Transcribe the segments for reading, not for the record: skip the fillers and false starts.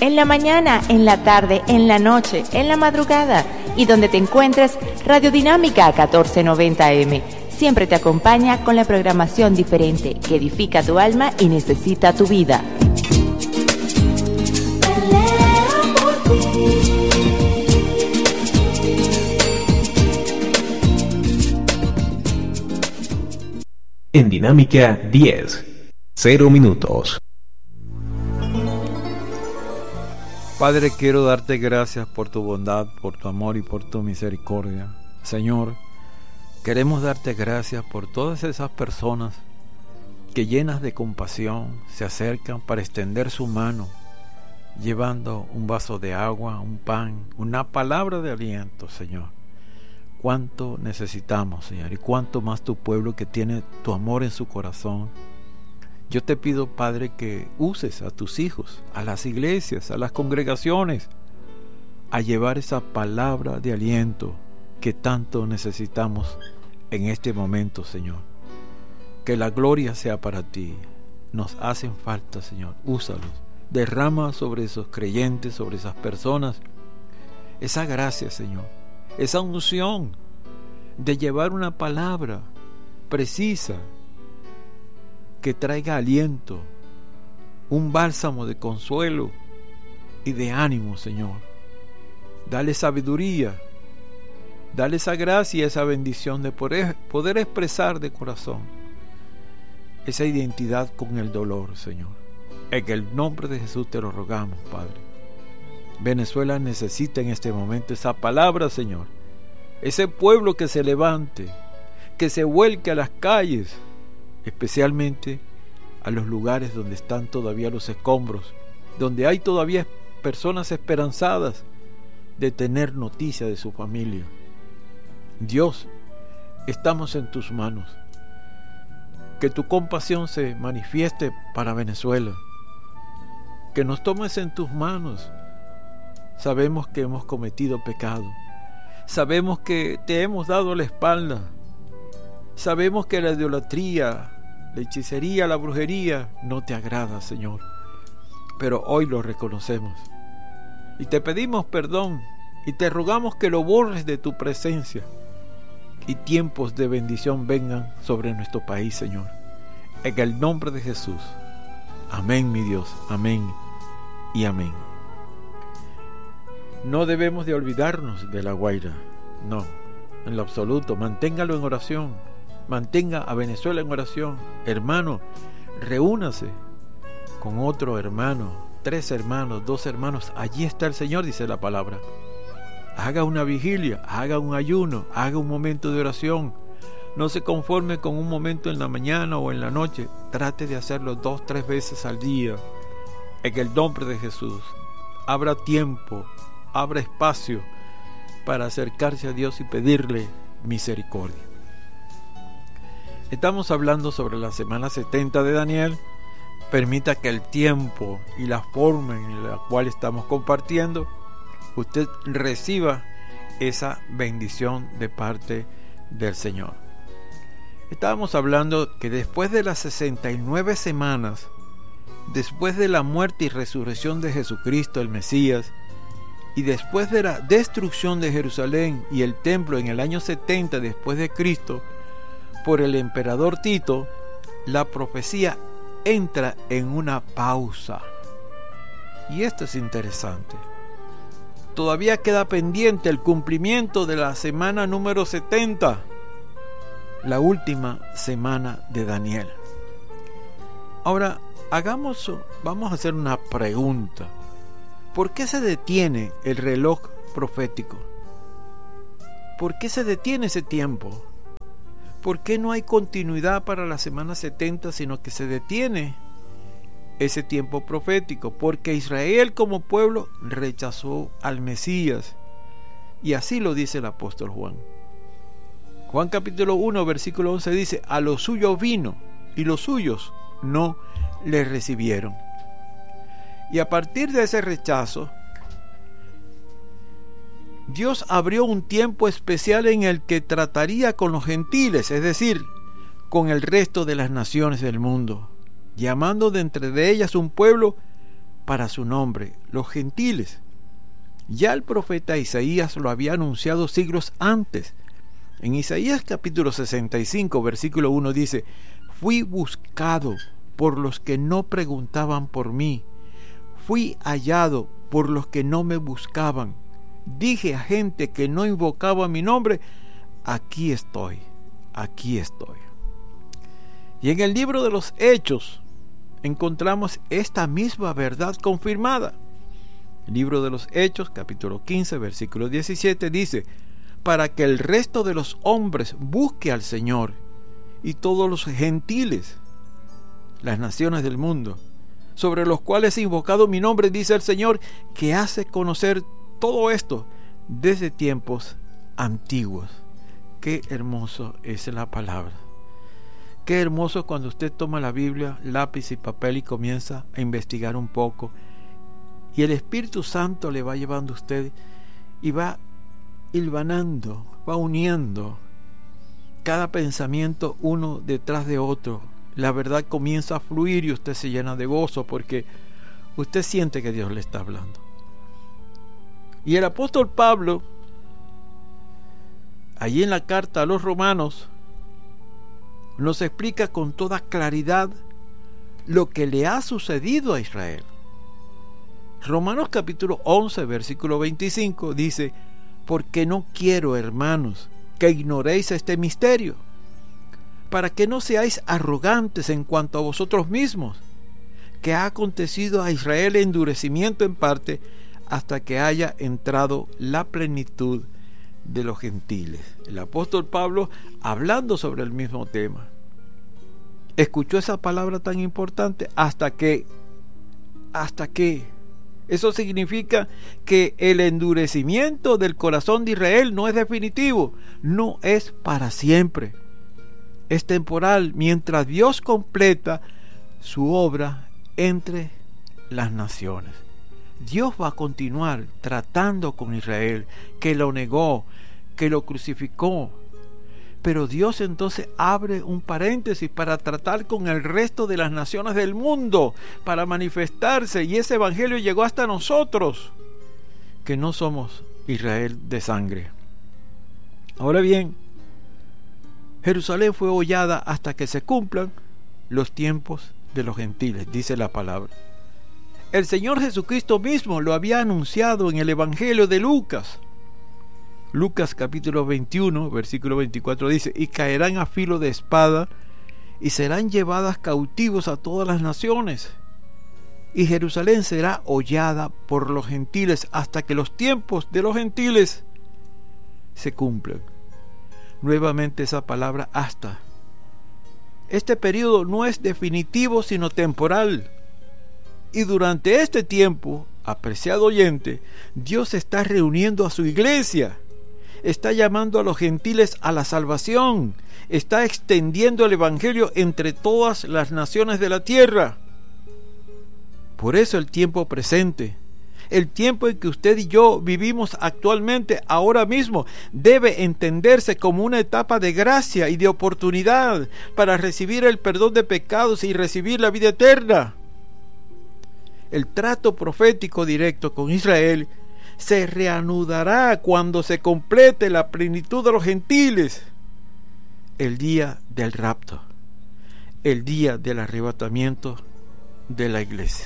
En la mañana, en la tarde, en la noche, en la madrugada y donde te encuentres, Radio Dinámica 1490M. Siempre te acompaña con la programación diferente que edifica tu alma y necesita tu vida. En Dinámica 10, 0 minutos. Padre, quiero darte gracias por tu bondad, por tu amor y por tu misericordia. Señor, queremos darte gracias por todas esas personas que llenas de compasión se acercan para extender su mano, llevando un vaso de agua, un pan, una palabra de aliento, Señor. Cuánto necesitamos, Señor, y cuánto más tu pueblo que tiene tu amor en su corazón. Yo te pido, Padre, que uses a tus hijos, a las iglesias, a las congregaciones, a llevar esa palabra de aliento que tanto necesitamos en este momento, Señor. Que la gloria sea para ti. Nos hacen falta, Señor. Úsalos. Derrama sobre esos creyentes, sobre esas personas, esa gracia, Señor. Esa unción de llevar una palabra precisa que traiga aliento, un bálsamo de consuelo y de ánimo, Señor. Dale sabiduría, dale esa gracia, esa bendición de poder expresar de corazón esa identidad con el dolor, Señor. En el nombre de Jesús te lo rogamos, Padre. Venezuela necesita en este momento esa palabra, Señor. Ese pueblo que se levante, que se vuelque a las calles, especialmente a los lugares donde están todavía los escombros, donde hay todavía personas esperanzadas de tener noticia de su familia. Dios, estamos en tus manos. Que tu compasión se manifieste para Venezuela. Que nos tomes en tus manos. Sabemos que hemos cometido pecado. Sabemos que te hemos dado la espalda. Sabemos que la idolatría, la hechicería, la brujería no te agrada, Señor. Pero hoy lo reconocemos. Y te pedimos perdón y te rogamos que lo borres de tu presencia y tiempos de bendición vengan sobre nuestro país, Señor. En el nombre de Jesús. Amén, mi Dios. Amén y amén. No debemos de olvidarnos de La Guaira, no, en lo absoluto. Manténgalo en oración, mantenga a Venezuela en oración. Hermano, reúnase con otro hermano, 3 hermanos, 2 hermanos. Allí está el Señor, dice la palabra. Haga una vigilia, haga un ayuno, haga un momento de oración. No se conforme con un momento en la mañana o en la noche. Trate de hacerlo 2, 3 veces al día. En el nombre de Jesús, abra tiempo, abra espacio para acercarse a Dios y pedirle misericordia. Estamos hablando sobre la semana 70 de Daniel. Permita que el tiempo y la forma en la cual estamos compartiendo, usted reciba esa bendición de parte del Señor. Estábamos hablando que después de las 69 semanas, después de la muerte y resurrección de Jesucristo el Mesías, y después de la destrucción de Jerusalén y el templo en el año 70 después de Cristo por el emperador Tito, la profecía entra en una pausa. Y esto es interesante. Todavía queda pendiente el cumplimiento de la semana número 70, la última semana de Daniel. Ahora, vamos a hacer una pregunta. ¿Por qué se detiene el reloj profético? ¿Por qué se detiene ese tiempo? ¿Por qué no hay continuidad para la semana 70, sino que se detiene ese tiempo profético? Porque Israel como pueblo rechazó al Mesías. Y así lo dice el apóstol Juan. Juan capítulo 1, versículo 11 dice: a los suyos vino, y los suyos no le recibieron. Y a partir de ese rechazo, Dios abrió un tiempo especial en el que trataría con los gentiles, es decir, con el resto de las naciones del mundo, llamando de entre ellas un pueblo para su nombre, los gentiles. Ya el profeta Isaías lo había anunciado siglos antes. En Isaías capítulo 65, versículo 1 dice: fui buscado por los que no preguntaban por mí, fui hallado por los que no me buscaban. Dije a gente que no invocaba mi nombre: aquí estoy, aquí estoy. Y en el libro de los Hechos encontramos esta misma verdad confirmada. El libro de los Hechos, capítulo 15, versículo 17 dice: para que el resto de los hombres busque al Señor, y todos los gentiles, las naciones del mundo, sobre los cuales he invocado mi nombre, dice el Señor, que hace conocer todo esto desde tiempos antiguos. Qué hermoso es la palabra. Qué hermoso cuando usted toma la Biblia, lápiz y papel, y comienza a investigar un poco, y el Espíritu Santo le va llevando a usted y va hilvanando, va uniendo cada pensamiento uno detrás de otro. La verdad comienza a fluir y usted se llena de gozo porque usted siente que Dios le está hablando. Y el apóstol Pablo, allí en la carta a los Romanos, nos explica con toda claridad lo que le ha sucedido a Israel. Romanos capítulo 11, versículo 25 dice: porque no quiero, hermanos, que ignoréis este misterio, para que no seáis arrogantes en cuanto a vosotros mismos, que ha acontecido a Israel endurecimiento en parte, hasta que haya entrado la plenitud de los gentiles. El apóstol Pablo hablando sobre el mismo tema. Escuchó esa palabra tan importante, hasta que. Eso significa que el endurecimiento del corazón de Israel no es definitivo, no es para siempre. Es temporal, mientras Dios completa su obra entre las naciones. Dios va a continuar tratando con Israel, que lo negó, que lo crucificó. Pero Dios entonces abre un paréntesis para tratar con el resto de las naciones del mundo, para manifestarse, y ese evangelio llegó hasta nosotros, que no somos Israel de sangre. Ahora bien, Jerusalén fue hollada hasta que se cumplan los tiempos de los gentiles, dice la palabra. El Señor Jesucristo mismo lo había anunciado en el evangelio de Lucas. Lucas capítulo 21, versículo 24 dice: y caerán a filo de espada, y serán llevadas cautivos a todas las naciones, y Jerusalén será hollada por los gentiles hasta que los tiempos de los gentiles se cumplan. Nuevamente esa palabra hasta. Este periodo no es definitivo sino temporal, y durante este tiempo, apreciado oyente, Dios está reuniendo a su iglesia. Está llamando a los gentiles a la salvación, está extendiendo el evangelio entre todas las naciones de la tierra. Por eso el tiempo presente, el tiempo en que usted y yo vivimos actualmente, ahora mismo, debe entenderse como una etapa de gracia y de oportunidad para recibir el perdón de pecados y recibir la vida eterna. El trato profético directo con Israel se reanudará cuando se complete la plenitud de los gentiles, el día del rapto, el día del arrebatamiento de la iglesia.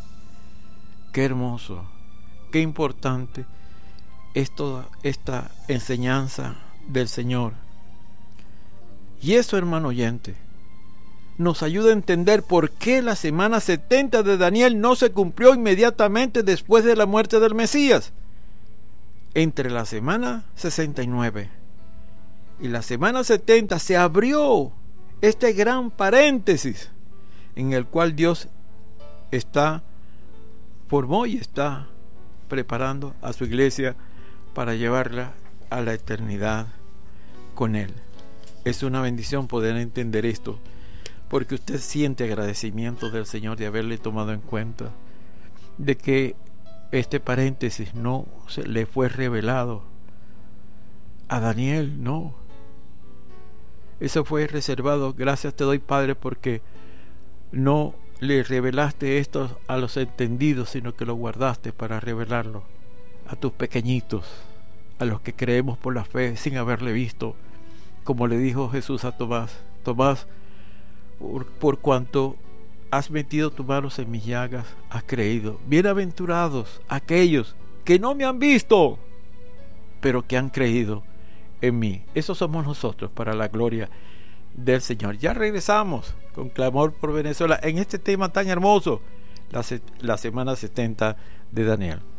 Qué hermoso, qué importante es toda esta enseñanza del Señor. Y eso, hermano oyente, nos ayuda a entender por qué la semana 70 de Daniel no se cumplió inmediatamente después de la muerte del Mesías. Entre la semana 69 y la semana 70 se abrió este gran paréntesis en el cual Dios formó y está preparando a su iglesia para llevarla a la eternidad con Él. Es una bendición poder entender esto, porque usted siente agradecimiento del Señor de haberle tomado en cuenta, de que este paréntesis no se le fue revelado a Daniel, no. Eso fue reservado. Gracias te doy, Padre, porque no le revelaste esto a los entendidos, sino que lo guardaste para revelarlo a tus pequeñitos, a los que creemos por la fe sin haberle visto, como le dijo Jesús a Tomás: Tomás, por cuanto has metido tus manos en mis llagas, has creído. Bienaventurados aquellos que no me han visto, pero que han creído en mí. Esos somos nosotros, para la gloria del Señor. Ya regresamos con Clamor por Venezuela en este tema tan hermoso, la semana 70 de Daniel.